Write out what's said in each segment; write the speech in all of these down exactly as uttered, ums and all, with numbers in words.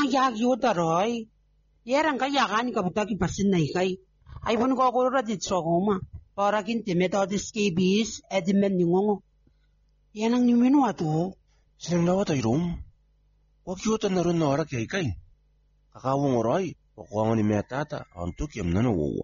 yak yuta roy. Yerang ka yakan ka buta ki pasin na ikay. Ay pun ko ko radit so kuma. Para kinti metodis kibis edimen ningongo. Yan ang nimino ato. Sinang lawat ay rum. Wag yuta na rin na orak kay kay. Kakawang oray. Wakuha ni metata. Antuk yam na nawawa.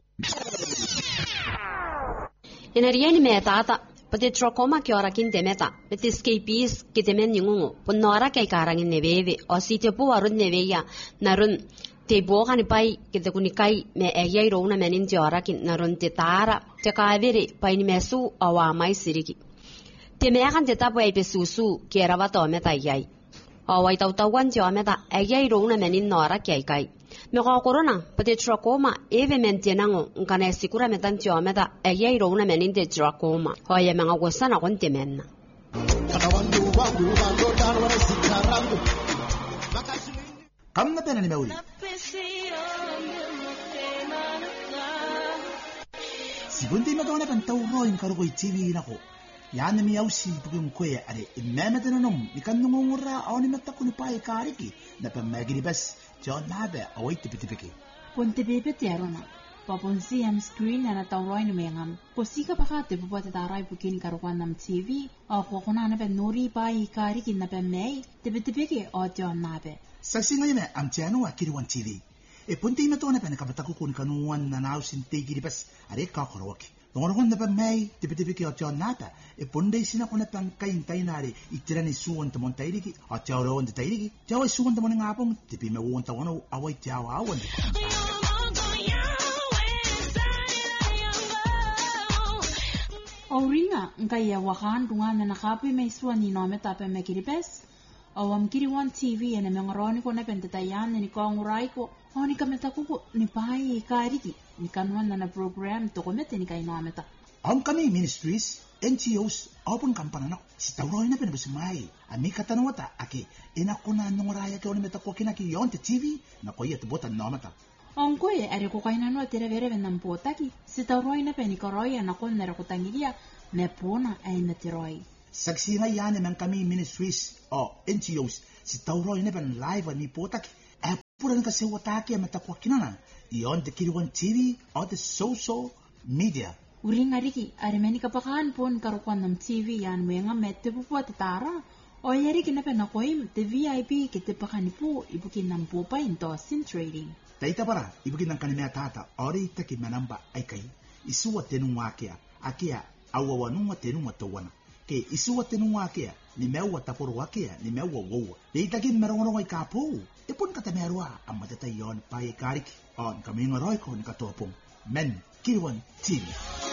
Inariyan ni metata. Pati trokoma ki ora kin demeta, pati skipis ki demen ningungu, pun nora kay karangin neveve, o sitio po arun neveya, narun te boka ni pai ki te kunikai me eyay rona menin ti ora kin narun te tara, te kaaviri pai ni mesu awa mai siriki. Te meakan te tapo ay pesusu ki erawa to meta eyay. Away tawtawan ti ometa eyay rona menin nora kay kay. Me ko corona pati trokoma eve mentenango ngane sikura metan ti ometa eyay rona menin te trokoma. Hoye mga gusana kon temenna. Kam na pena ni Mauli. Sibundi magana pan tawro in karugo T V nako. Yan mi ausi bugum koye are imamata nanom ikanungura awni matakuni pai kariki na pamagiri bas John Nabe away tipitipiki. Ponte bebe terona. Papon siyam screen na tawroy no mengam. Posika pakate bubote taray bukin karuan nam T V. Ako kuna na pen nuri pai kariki na pamay tipitipiki o John Nabe. Saksi ngayon na am tiano akiriwan T V. E ponte imato na pen kabatakukun kanuan na nausin tigiri bas are kakorowaki. Nongorong na pa may tipitipiki o John Nata, e punday sina ko na pang kaintay nari, itira ni suwan tamon tayriki, o tiyaw rawan da tayriki, tiyaw ay suwan tamon ng apong, tipi mawuwan tawan away tiyaw awan. Auringa, ngkaya wakan dungan na nakapoy may suwan ni nome tape may kiripes. Awam kiriwan T V na mga roni ko na pentatayan ni ko ang uray ko. O ni kameta ko ko ni pahay kariki. Ni kanuan na na program to komete ni kay nameta. Ang kami ministries, N G Os, apon kampanan ako. Si tawroy na pinabasimay. Ami katanawata, aki, inako na nung raya ka ulimeta ko kinaki yon te T V, na ko iya tubutan nameta. Ang koye, ari ko kay nano tira vere venang potaki. Si tawroy na penikoroy na ko nara ko tangilia, me pona ay natiroy. Saksi nga yan naman kami ministries o N G Os, si tawroy na pen live ni potaki. Eh, pura nga kasi wataki ang matakwa kinana. Iyon te kiriwan T V o te social media. Uring ariki, arimeni kapakaan pon karukuan ng T V yan wenga mette pupo at tara. O yari kinapen ako im, te V I P kite pakanipu, ibukin ng pupa into sin trading. Taita para, ibukin ng kanimea tata, ori itaki manamba ay kay, isuwa tenungwa kia, akia, awawanungwa tenungwa tawana. Ke isuwa tenungwa kia, ni mewa tapurwa kia, ni mewa wowa. Leitagin marungarong ay kapu, ipon katamerwa, ang matatayon pa ikarik, on kami ngaroy ko ni katopong, men, kiriwan T V.